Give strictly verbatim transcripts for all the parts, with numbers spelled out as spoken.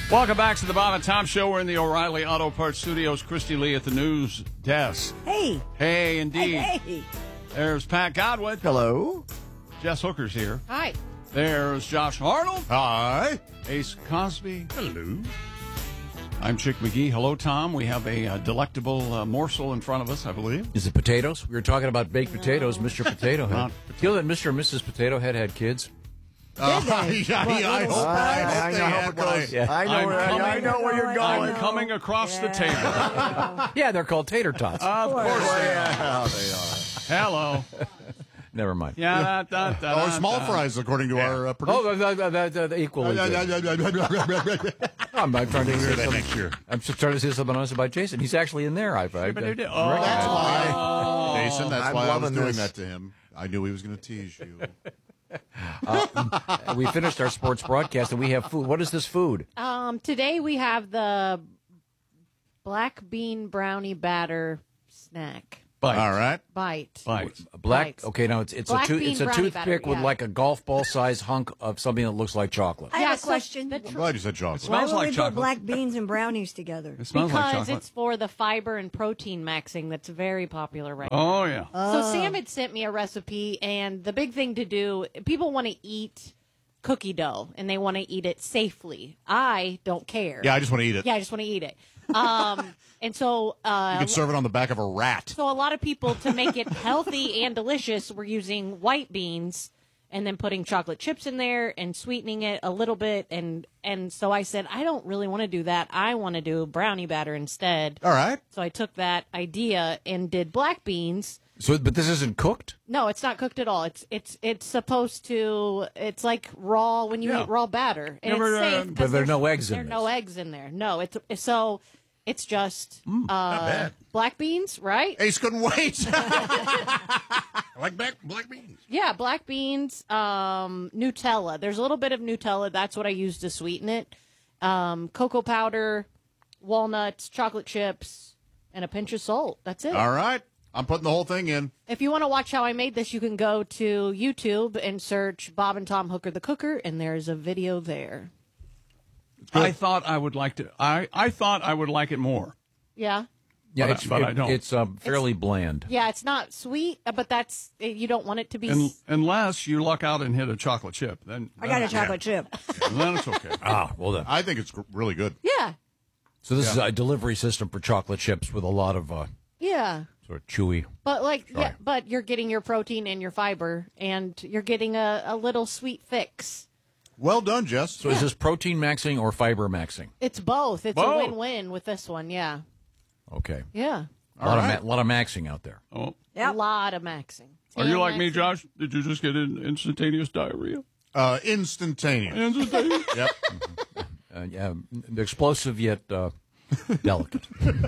Welcome back to the Bob and Tom Show. We're in the O'Reilly Auto Parts Studios. Christy Lee at the news desk. Hey. Hey, indeed. Hey, hey. There's Pat Godwin. Hello. Jess Hooker's here. Hi. There's Josh Arnold. Hi. Ace Cosby. Hello. I'm Chick McGee. Hello, Tom. We have a uh, delectable uh, morsel in front of us, I believe. Is it potatoes? We were talking about baked potatoes, Mister Potato Head. Not Feel that Mister and Missus Potato Head had kids? Uh, yeah, What, yeah, I little hope, I surprise? hope I they know how had it what I- goes. Yeah. I know, I'm where, coming- I know where you're I going. I'm know. coming across the table. Yeah, they're called tater tots. Of course they are. Yeah, they are. Hello. Never mind. Yeah, da, da, da, Oh, da, small da. fries, according to our uh, Oh, producer. that, that, that, that, that equally good. I'm, I'm trying to Hear say that something. next year. I'm just trying to say something else about Jason. He's actually in there. I, I, I, Oh, That's Oh. why, Jason. That's I'm why I was loving doing this. that to him. I knew he was going to tease you. we finished our sports broadcast and we have food. What is this food? Um, today we have the black bean brownie batter snack Bite. All right. bite. Bite. A black. Bites. Okay, now it's it's Black a tooth, bean it's a brownie toothpick batter, with yeah. like a golf ball size hunk of something that looks like chocolate. I have Yeah, a so question. the I'm tr- glad you said chocolate. Smells Why would like we chocolate. put black beans and brownies together? It smells like because chocolate. it's for the fiber and protein maxing that's very popular right now. Oh, yeah. So Sam had sent me a recipe, and the big thing to do, people want to eat cookie dough, and they want to eat it safely. I don't care. Yeah, I just want to eat it. Yeah, I just want to eat it. Um, and so... Uh, You could serve it on the back of a rat. So a lot of people, to make it healthy and delicious, were using white beans and then putting chocolate chips in there and sweetening it a little bit. And, and so I said, I don't really want to do that. I want to do brownie batter instead. All right. So I took that idea and did black beans. So, but this isn't cooked. No, it's not cooked at all. It's it's it's supposed to. It's like raw when you Yeah. eat raw batter, and Never, it's uh, safe. 'cause But there are there's- no eggs in There are this. no eggs in there. No, it's so it's just uh, bad. black beans, right? Ace couldn't wait. I like black, black beans. Yeah, black beans, um, Nutella. There's a little bit of Nutella. That's what I use to sweeten it. Um, cocoa powder, walnuts, chocolate chips, and a pinch of salt. That's it. All right. I'm putting the whole thing in. If you want to watch how I made this, you can go to YouTube and search Bob and Tom Hooker the Cooker, and there's a video there. I thought I would like to. I, I thought I would like it more. Yeah. Yeah, But I- it's, but I it- don't. it's um, fairly bland. Yeah, it's not sweet, uh, but that's you don't want it to be. Un s- unless you luck out and hit a chocolate chip, then I got a then- chocolate chip. Then it's okay. Ah, well done. I think it's gr- really good. Yeah, So this is a delivery system for chocolate chips with a lot of uh, yeah. sort of chewy. But like, Sorry. yeah, but you're getting your protein and your fiber, and you're getting a, a little sweet fix. Well done, Jess. So is this protein maxing or fiber maxing? It's both. It's Both. a win-win with this one. Yeah, Okay. yeah. A lot, right. of ma- lot of maxing out there. Oh. Yep. A lot of maxing. Are you Tan like me, maxing. Josh? Did you just get in instantaneous diarrhea? Uh, instantaneous. Instantaneous? Yep. Uh, yeah, explosive yet uh, delicate.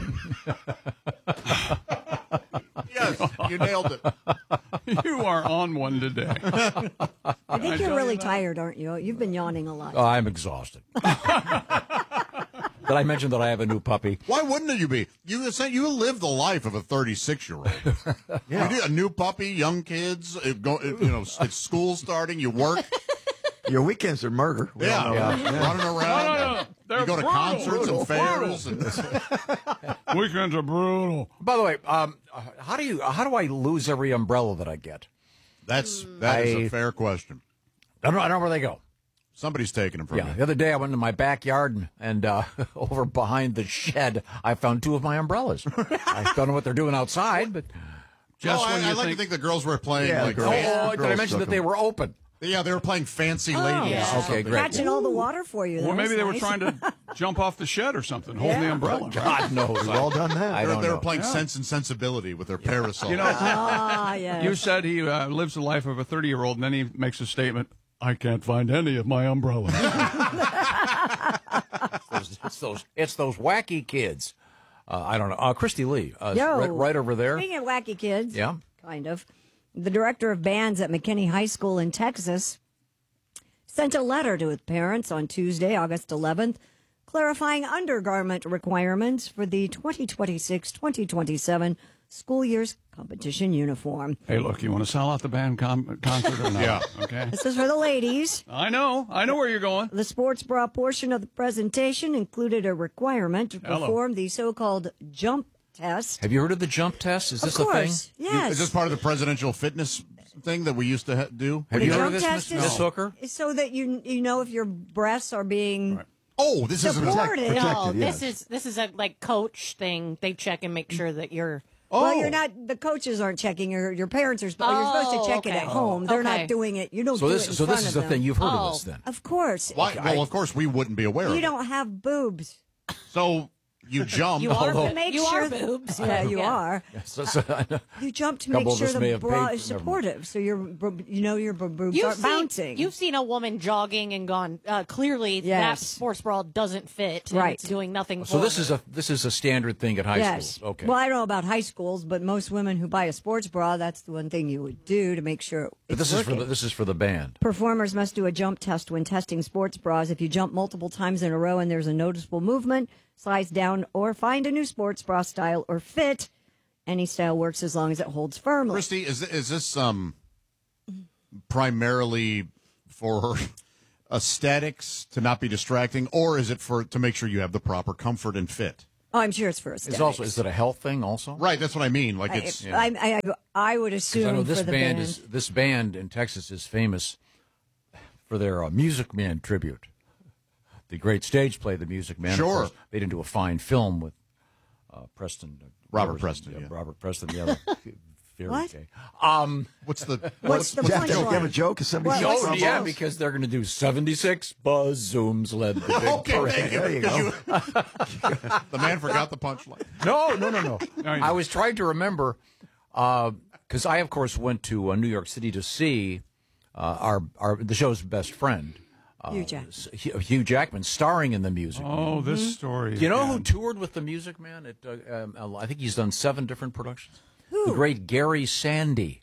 Yes, you nailed it. You are on one today. I think you're really tired, aren't you? You've been yawning a lot. Oh, I'm exhausted. Did I mention that I have a new puppy? Why wouldn't you be? You say you live the life of a thirty-six-year-old. You do a new puppy, young kids. It go, it, you know, it's school starting. You work. Your weekends are murder. We Yeah, all know that. running around. No, no, no. They're You go to brutal. concerts Brutal, and fairs. And, Weekends are brutal. By the way, um, how do you how do I lose every umbrella that I get? that's that is I- a fair question. I don't know, I don't know where they go. Somebody's taking them from Yeah, you. the other day I went into my backyard and, and uh, over behind the shed I found two of my umbrellas. I don't know what they're doing outside, but Just oh, when I, you I like think, to think the girls were playing Yeah, like girls. oh, did I girls mention took that they them. were open? yeah, they were playing fancy ladies. yeah. or Okay, something. great. Catching all the water for you. That well, maybe was they were nice. trying to jump off the shed or something, holding the Yeah. umbrella. God knows. We've all done that. I They were, don't they were know. playing Sense and Sensibility with their parasol. You know, Ah, yeah. you said he uh, lives the life of a thirty-year-old, and then he makes a statement, I can't find any of my umbrellas. It's, it's those it's those wacky kids. Uh, I don't know. Uh, Christy Lee, uh, Yo. right, right over there. Speaking of wacky kids, Yeah. kind of, the director of bands at McKinney High School in Texas sent a letter to his parents on Tuesday, August eleventh, clarifying undergarment requirements for the twenty twenty-six twenty twenty-seven school year's competition uniform. Hey, look, you want to sell out the band com- concert or not? Yeah. Okay. This is for the ladies. I know. I know where you're going. The sports bra portion of the presentation included a requirement to Hello. perform the so-called jump test. Have you heard of the jump test? Is Of this a thing? course, yes. Is this part of the presidential fitness thing that we used to ha- do? Have The you heard jump of this, test Miss is- Miss Hooker? is so that you you know if your breasts are being Oh, this is supported. protect- No, Protected, this yes. is this is a like coach thing. They check and make sure that you're. Oh, Well, you're not. The coaches aren't checking. Your your parents are. Sp- you're supposed Oh, to check it okay. at home. They're Okay. not doing it. You don't So do this, it in so front this is of the thing. them. You've heard Oh. of this then? Of course. Why? Well, of course we wouldn't be aware of You it. don't have boobs. So you jump. You are Although- to Make you sure are that- boobs. Yeah, you are. So- so- You jump to Couple make of sure us may the have bra paid- is never mind. supportive, so your bro- you know your bro- boobs You've aren't seen, bouncing. you've seen a woman jogging and gone. Uh, clearly, that Yes. sports bra doesn't fit. and Right. It's doing nothing. So for this her. is a this is a standard thing at high yes. schools. Okay. Well, I don't know about high schools, but most women who buy a sports bra, that's the one thing you would do to make sure But it's this is for working. the, this is for the band. Performers must do a jump test when testing sports bras. If you jump multiple times in a row and there's a noticeable movement, size down or find a new sports bra style or fit. Any style works as long as it holds firmly. Christy, is is this um primarily for aesthetics to not be distracting, or is it for to make sure you have the proper comfort and fit? Oh, I'm sure it's for aesthetics. Is also is it a health thing also? Right, that's what I mean. Like I, it's I, I, I would 'Cause assume I know this for the band, band. is this band in Texas is famous for their uh, Music Man tribute. The great stage play, The Music Man. Of Sure. course, they didn't do a fine film with uh, Preston. uh, Robert Rosen, Preston, yeah, yeah. Robert Preston. Yeah, very What? gay. Um, what's the What's the Jeff, do you punchline? have a joke? Is somebody What- oh what's the yeah, joke? because they're going to do seventy-six buzz zooms led the big okay? parade. Thank you. There you go. The man forgot the punchline. No, no, no, no. No, you I don't. was trying to remember because I, of course, went to uh, New York City to see uh, our our the show's best friend, uh, Hugh Jackman. s- Hugh Hugh Jackman, starring in The Music Man. Oh, this story. Do you know who again. toured with The Music Man? It, uh, um, I think he's done seven different productions. The great Gary Sandy.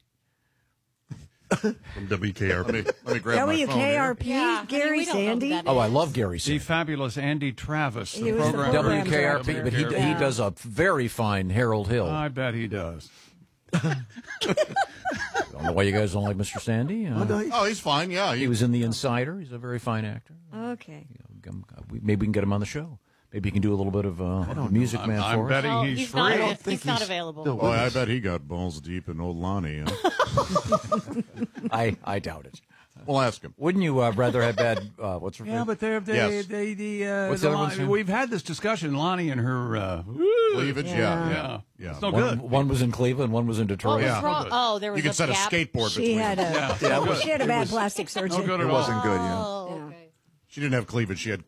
From W K R P. Let me, let me grab my phone W K R here. P, Yeah, honey, Gary we don't know who Sandy. that Oh, I is. love Gary The Sandy. fabulous Andy Travis, the He was the program program W K R P, director. but he, he Yeah. does a very fine Harold Hill. I bet he does. I don't know why you guys don't like Mister Sandy. Uh, Oh, he's fine. Yeah, he was in The Insider. He's a very fine actor. Okay. Um, we- Maybe we can get him on the show. Maybe he can do a little bit of uh, Music Man I'm, I'm for us. betting Oh, he's, he's free. not. I don't he's think not he's available. still- Oh, I bet he got balls deep in old Lonnie. Huh? I, I doubt it. We'll ask him. Wouldn't you uh, rather have had uh, what's her Yeah, name? but they're, they, Yes. they, the, uh, What's the the other Lon- one's name? we've had this discussion, Lonnie and her, uh, Cleavage, yeah. Yeah. yeah, Yeah. it's no one, good. one was in Cleveland, one was in What Detroit. was Yeah. wrong? good. Oh, there was You can a set a gap. skateboard She between had them. a Yeah, no good. she had a bad plastic surgery. No good It at all. wasn't good, yeah. Oh, Yeah. okay. She didn't have cleavage. She had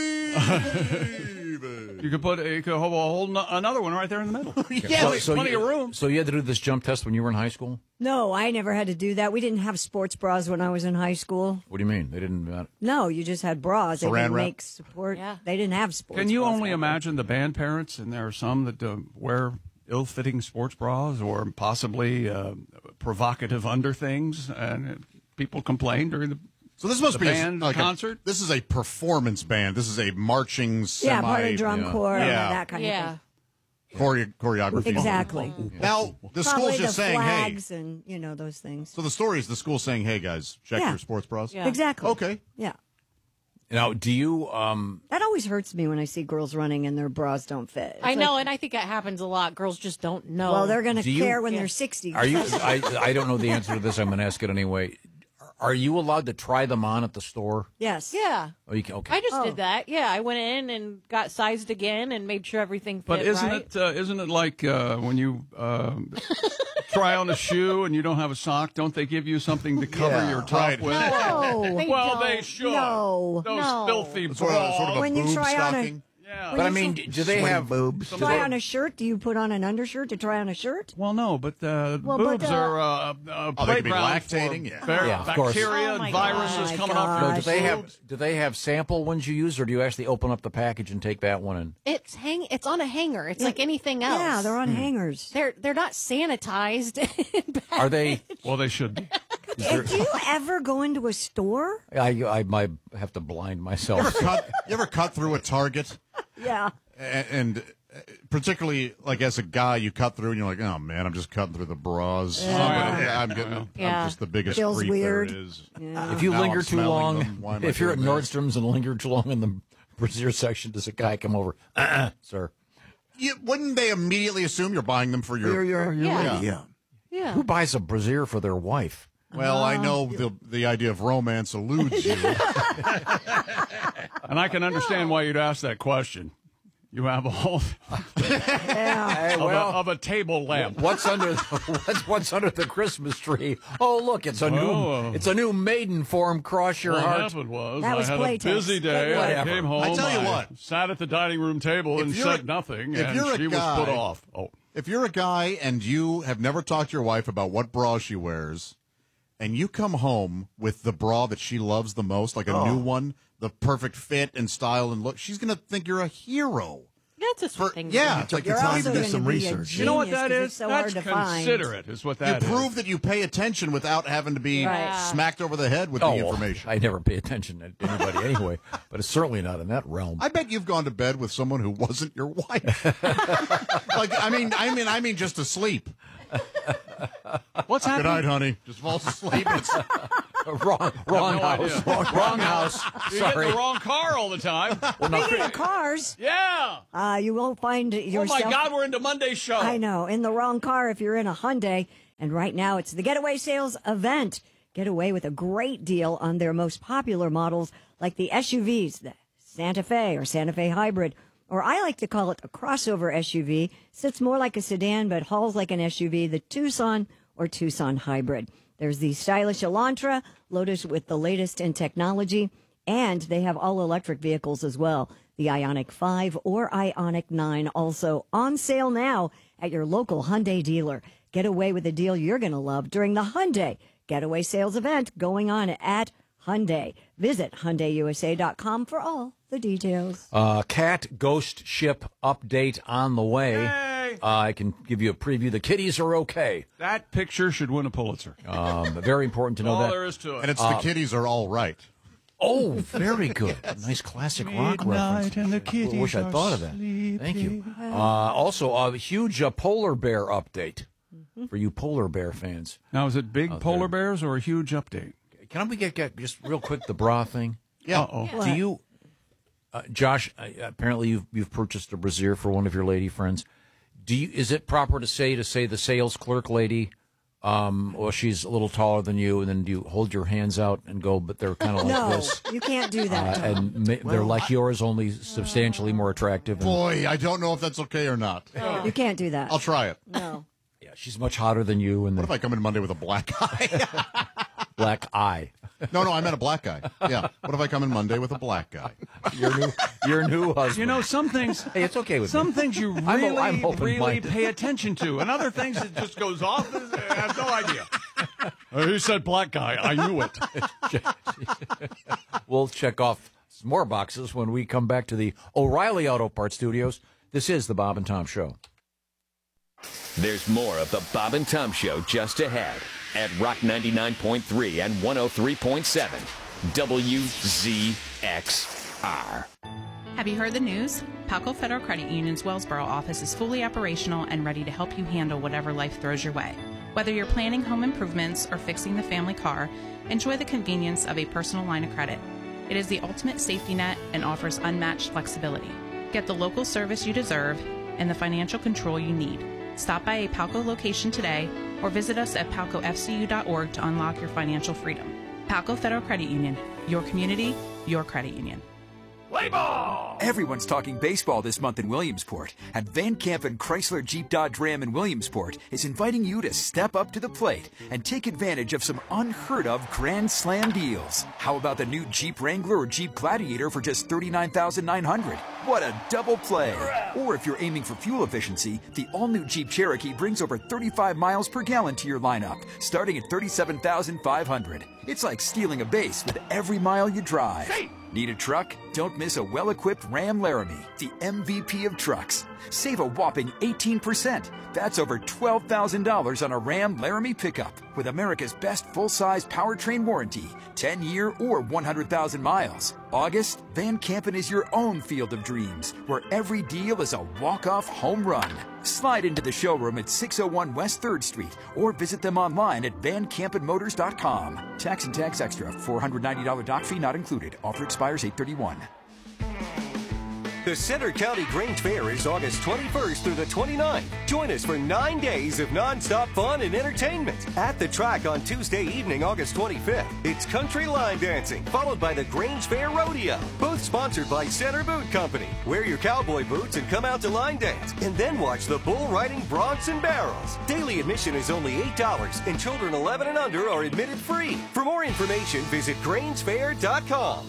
cleavage. You could put you could hold a whole no- another one right there in the middle. yeah, So, there's so plenty you, of room. So you had to do this jump test when you were in high school? No, I never had to do that. We didn't have sports bras when I was in high school. What do you mean? They didn't. Uh, No, you just had bras. They Saran didn't wrap? make support. Yeah. They didn't have sports. Can you bras only back then. imagine the band parents, and there are some that uh, wear ill-fitting sports bras or possibly uh, provocative underthings, and uh, people complain during the. So this must The be a, band like a- concert? this is a performance band. This is a marching semi Yeah, part of drum yeah. corps, and Yeah. that kind Yeah. of chore- choreography. thing. Exactly. Now the Probably school's the just saying, "Hey." flags and you know those things. So the story is the school saying, "Hey guys, check Yeah. your sports bras." Yeah. Exactly. Okay. Yeah. now, do you? Um, That always hurts me when I see girls running and their bras don't fit. It's I know, like, and I think that happens a lot. Girls just don't know. well, they're going to Do you- care when Yeah. they're sixty. are you? I, I don't know the answer to this. I'm going to ask it anyway. Are you allowed to try them on at the store? Yes. Yeah. Oh, you can, okay. I just Oh. did that. Yeah, I went in and got sized again and made sure everything fit But isn't right. it uh, isn't it like uh, when you uh, try on a shoe and you don't have a sock? Don't they give you something to cover Yeah. your top Right. with? No. They Well, don't. they should. No. Those No. filthy Sort of, sort of a When you boob try on a- stocking. Yeah. But I mean, do they Swing have boobs. do Try they- on a shirt. Do you put on an undershirt to try on a shirt? Well, no, but uh, Well, but, boobs uh, are uh, uh, Oh, they could be playground lactating, for yeah. bar- Yeah, of course. bacteria, Oh, my and viruses God. coming Oh, off my your No, do they boobs. have do they have sample ones you use, or do you actually open up the package and take that one and? It's hang. It's on a hanger. It's like anything else. Yeah, they're Hmm. on hangers. They're they're not sanitized. Are they? Well, they should be. Hey, do you ever go into a store? I I might have to blind myself. Cut, you ever cut through a Target Yeah. and, and uh, particularly like as a guy, you cut through and you're like, oh man, I'm just cutting through the bras. Yeah. Oh, yeah, I'm getting, Yeah. I'm just the biggest Feels creep weird. there is. Yeah. If you Now linger I'm too smelling long, them. Why am I if you're at doing that? Nordstrom's and linger too long in the brassiere section, does a guy come over? Uh-uh, sir. You, wouldn't they immediately assume you're buying them for your? You're, you're, you're Yeah. ready, yeah. Yeah. Who buys a brassiere for their wife? Well, I know the the idea of romance eludes you. And I can understand why you'd ask that question. You have a whole Yeah. of, a, of a table lamp. What's under the, what's, what's under the Christmas tree? Oh, look, it's a new Oh. it's a new maiden form. Cross your What heart. happened was That was I had playtest. a busy day. Good I work. came home. I tell you what. sat at the dining room table If and you're said a- nothing, if and you're a she was guy- put off. Oh, If you're a guy and you have never talked to your wife about what bra she wears, and you come home with the bra that she loves the most, like a Oh. new one, the perfect fit and style and look, she's going to think you're a hero. That's a sweet For- thing. to yeah. do. It's like You're it's time also to do going some to be a research. you know what genius that 'cause is? it's so That's hard to find. considerate, is what that you is. prove that you pay attention without having to be Right. smacked over the head with Oh, the well, information. I never pay attention to anybody anyway, but it's certainly not in that realm. I bet you've gone to bed with someone who wasn't your wife. like, I mean, I mean, I mean, just to sleep. What's Good happening? night, honey. Just falls asleep. It's, wrong, wrong no house, idea. wrong, wrong house. You get in Sorry. the wrong car all the time. Speaking of cars, Yeah. uh, you won't find Oh yourself. my God, we're into Monday's show. I know, in the wrong car if you're in a Hyundai. And right now it's the Getaway Sales event. Get away with a great deal on their most popular models like the S U Vs, the Santa Fe or Santa Fe Hybrid, or I like to call it a crossover S U V. Sits more like a sedan but hauls like an S U V, the Tucson or Tucson Hybrid. There's the stylish Elantra, loaded with the latest in technology, and they have all-electric vehicles as well. The Ioniq five or Ioniq nine also on sale now at your local Hyundai dealer. Get away with a deal you're going to love during the Hyundai Getaway Sales event going on at Hyundai. Visit Hyundai U S A dot com for all the details. Uh, Cat Ghost Ship update on the way. Yay. Uh, I can give you a preview. The kitties are okay. That picture should win a Pulitzer. Um, very important to know all that. there is to it. and it's the kitties are all right. Oh, very good. Nice classic rock reference. and the I kitties wish I are thought of that. Thank you. Uh, also, a huge uh, polar bear update for you polar bear fans. Now, is it big Out polar there. bears or a huge update? Can we get, get just real quick the bra thing? Yeah. Uh-oh. Do you, uh, Josh? Uh, apparently, you've you've purchased a brassiere for one of your lady friends. Do you? Is it proper to say to say the sales clerk lady? Um, well, she's a little taller than you, and then do you hold your hands out and go, but they're kind of like No, this, you can't do that. uh, Tom. and ma- they're like yours, only substantially more attractive. And, Boy, I don't know if that's okay or not. You can't do that. I'll try it. No. yeah, she's much hotter than you, and What the if I come in Monday with a black eye? black eye. no, no, I meant a black guy. Yeah. What if I come in Monday with a black guy? Your new, your new husband. You know, some things. hey, it's okay with Some me. things you I'm o- really, I'm really open-minded. pay attention to, and other things it just goes off. And I have no idea. Uh, he said black guy. I knew it. We'll check off some more boxes when we come back to the O'Reilly Auto Parts Studios. This is the Bob and Tom Show. There's more of the Bob and Tom Show just ahead at Rock ninety-nine point three and one oh three point seven W Z X R. Have you heard the news? Palco Federal Credit Union's Wellsboro office is fully operational and ready to help you handle whatever life throws your way. Whether you're planning home improvements or fixing the family car, enjoy the convenience of a personal line of credit. It is the ultimate safety net and offers unmatched flexibility. Get the local service you deserve and the financial control you need. Stop by a Palco location today or visit us at palco f c u dot org to unlock your financial freedom. Palco Federal Credit Union, your community, your credit union. Everyone's talking baseball this month in Williamsport, and Van Campen Chrysler Jeep Dodge Ram in Williamsport is inviting you to step up to the plate and take advantage of some unheard of Grand Slam deals. How about the new Jeep Wrangler or Jeep Gladiator for just thirty-nine thousand nine hundred dollars? What a double play! Or if you're aiming for fuel efficiency, the all-new Jeep Cherokee brings over thirty-five miles per gallon to your lineup, starting at thirty-seven thousand five hundred dollars. It's like stealing a base with every mile you drive. Need a truck? Don't miss a well-equipped Ram Laramie, the M V P of trucks. Save a whopping eighteen percent. That's over twelve thousand dollars on a Ram Laramie pickup with America's best full-size powertrain warranty, ten-year or one hundred thousand miles. August, Van Campen is your own field of dreams, where every deal is a walk-off home run. Slide into the showroom at six oh one West third Street or visit them online at van campen motors dot com. Tax and tax extra. four hundred ninety dollars dock fee not included. Offer expires eight thirty-one. The Center County Grange Fair is August twenty-first through the twenty-ninth. Join us for nine days of nonstop fun and entertainment. At the track on Tuesday evening, August twenty-fifth, it's country line dancing, followed by the Grange Fair Rodeo. Both sponsored by Center Boot Company. Wear your cowboy boots and come out to line dance, and then watch the bull riding broncs and barrels. Daily admission is only eight dollars, and children eleven and under are admitted free. For more information, visit grange fair dot com.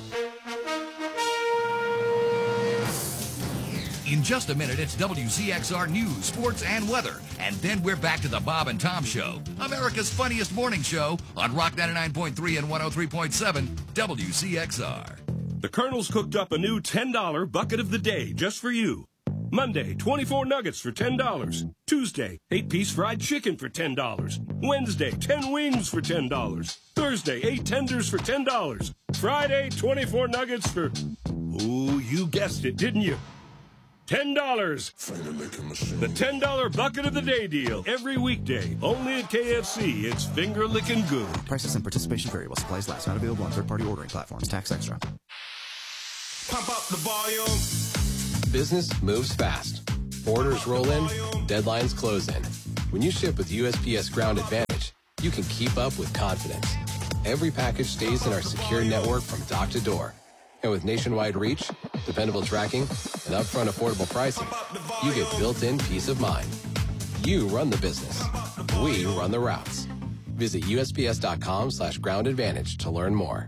In just a minute, it's W C X R News, Sports, and Weather. And then we're back to the Bob and Tom Show, America's funniest morning show on Rock ninety-nine point three and one oh three point seven W C X R. The Colonel's cooked up a new ten dollar bucket of the day just for you. Monday, twenty-four nuggets for ten dollars. Tuesday, eight-piece fried chicken for ten dollars. Wednesday, ten wings for ten dollars. Thursday, eight tenders for ten dollars. Friday, twenty-four nuggets for... Oh, you guessed it, didn't you? ten dollars. The ten dollar bucket of the day deal. Every weekday. Only at K F C. It's finger licking good. Prices and participation vary while supplies last. Not available on third-party ordering platforms. Tax extra. Pump up the volume. Business moves fast. Orders roll in. Deadlines close in. When you ship with U S P S Ground Advantage, you can keep up with confidence. Every package stays in our secure network from dock to door. And with nationwide reach, dependable tracking, and upfront affordable pricing, you get built-in peace of mind. You run the business. We run the routes. Visit U S P S dot com slash ground advantage to learn more.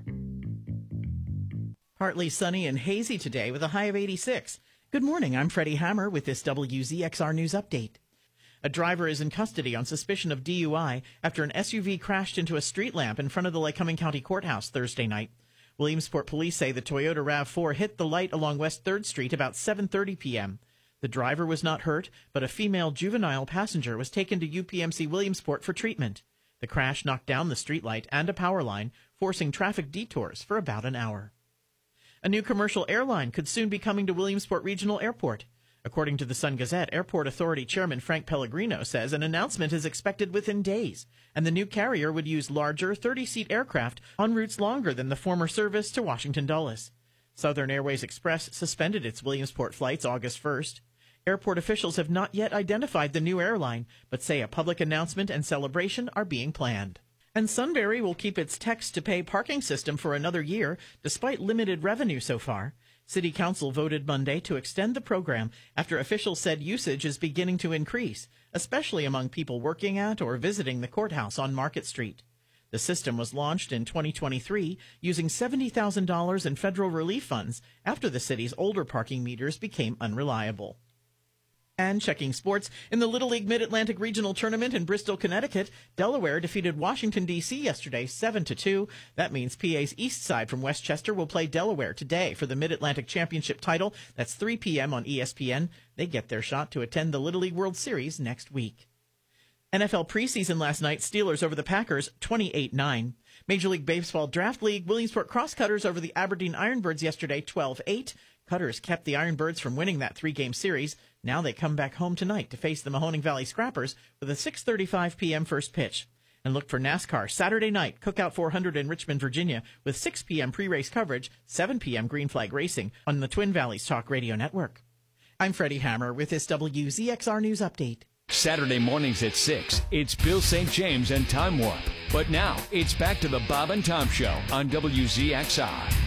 Partly sunny and hazy today with a high of eighty-six. Good morning, I'm Freddie Hammer with this W Z X R News Update. A driver is in custody on suspicion of D U I after an S U V crashed into a street lamp in front of the Lycoming County Courthouse Thursday night. Williamsport police say the Toyota RAV four hit the light along West third Street about seven thirty p.m. The driver was not hurt, but a female juvenile passenger was taken to U P M C Williamsport for treatment. The crash knocked down the streetlight and a power line, forcing traffic detours for about an hour. A new commercial airline could soon be coming to Williamsport Regional Airport. According to the Sun Gazette, Airport Authority Chairman Frank Pellegrino says an announcement is expected within days, and the new carrier would use larger thirty-seat aircraft on routes longer than the former service to Washington Dulles. Southern Airways Express suspended its Williamsport flights August first. Airport officials have not yet identified the new airline, but say a public announcement and celebration are being planned. And Sunbury will keep its text-to-pay parking system for another year, despite limited revenue so far. City Council voted Monday to extend the program after officials said usage is beginning to increase, especially among people working at or visiting the courthouse on Market Street. The system was launched in twenty twenty-three using seventy thousand dollars in federal relief funds after the city's older parking meters became unreliable. And checking sports, in the Little League Mid-Atlantic Regional Tournament in Bristol, Connecticut, Delaware defeated Washington, D C yesterday seven to two. That means P A's East Side from Westchester will play Delaware today for the Mid-Atlantic Championship title. That's three p.m. on E S P N. They get their shot to attend the Little League World Series next week. N F L preseason last night, Steelers over the Packers, twenty-eight nine. Major League Baseball Draft League, Williamsport Crosscutters over the Aberdeen Ironbirds yesterday, twelve eight. Cutters kept the Ironbirds from winning that three-game series. Now they come back home tonight to face the Mahoning Valley Scrappers with a six thirty-five p.m. first pitch. And look for NASCAR Saturday night, Cookout four hundred in Richmond, Virginia, with six p.m. pre-race coverage, seven p.m. Green Flag Racing on the Twin Valleys Talk Radio Network. I'm Freddie Hammer with this W Z X R News Update. Saturday mornings at six, it's Bill Saint James and Time Warp. But now, it's back to the Bob and Tom Show on W Z X R.